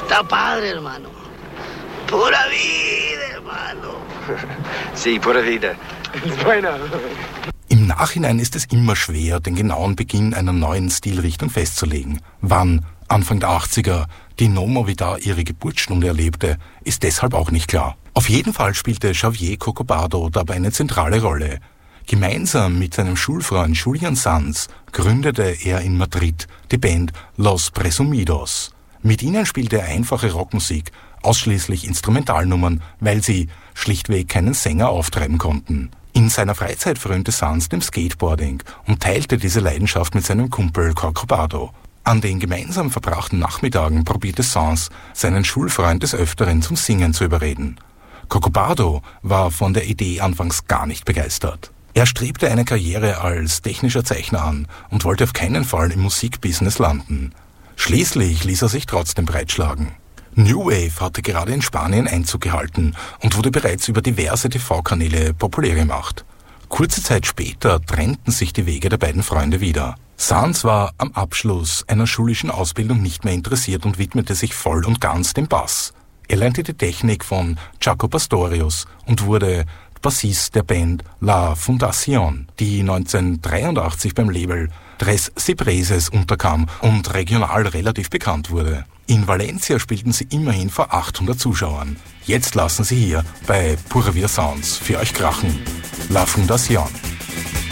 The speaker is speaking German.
Está padre, hermano. Pura vida, hermano. Sí, pura vida. Bueno. Im Nachhinein ist es immer schwer, den genauen Beginn einer neuen Stilrichtung festzulegen. Wann, Anfang der 80er, die No Movidad ihre Geburtsstunde erlebte, ist deshalb auch nicht klar. Auf jeden Fall spielte Xavier Corcovado dabei eine zentrale Rolle. Gemeinsam mit seinem Schulfreund Julian Sanz gründete er in Madrid die Band Los Presumidos. Mit ihnen spielte er einfache Rockmusik, ausschließlich Instrumentalnummern, weil sie schlichtweg keinen Sänger auftreiben konnten. In seiner Freizeit frönte Sanz dem Skateboarding und teilte diese Leidenschaft mit seinem Kumpel Corcovado. An den gemeinsam verbrachten Nachmittagen probierte Sanz, seinen Schulfreund des Öfteren zum Singen zu überreden. Corcovado war von der Idee anfangs gar nicht begeistert. Er strebte eine Karriere als technischer Zeichner an und wollte auf keinen Fall im Musikbusiness landen. Schließlich ließ er sich trotzdem breitschlagen. New Wave hatte gerade in Spanien Einzug gehalten und wurde bereits über diverse TV-Kanäle populär gemacht. Kurze Zeit später trennten sich die Wege der beiden Freunde wieder. Sanz war am Abschluss einer schulischen Ausbildung nicht mehr interessiert und widmete sich voll und ganz dem Bass. Er lernte die Technik von Jaco Pastorius und wurde Bassist der Band La Fundación, die 1983 beim Label Tres Cipreses unterkam und regional relativ bekannt wurde. In Valencia spielten sie immerhin vor 800 Zuschauern. Jetzt lassen sie hier bei Pura Vida Sounds für euch krachen. La Fundación.